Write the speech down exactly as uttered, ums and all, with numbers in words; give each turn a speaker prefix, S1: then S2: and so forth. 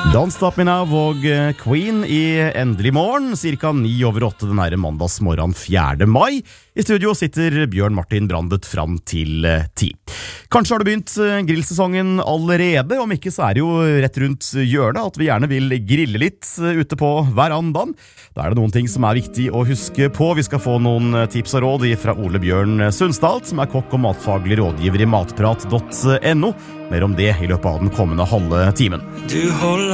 S1: Don't Stop Me Now og Queen i Endelig morgen, cirka ni over åtte den her mandagsmorgen fjerde mai. I studio sitter Bjørn Martin Brandet fram til ti. Kanskje har du begynt grillsesongen allerede, om ikke så er det jo rett rundt hjørnet at vi gjerne vil grille litt ute på verandaen. Da er det noen ting som er viktig å huske på. Vi skal få noen tips og råd fra Ole Bjørn Sundstalt, som er kokk og matfaglig rådgiver i matprat punktum no. Mer om det i løpet av den kommende halve timen.
S2: Du holder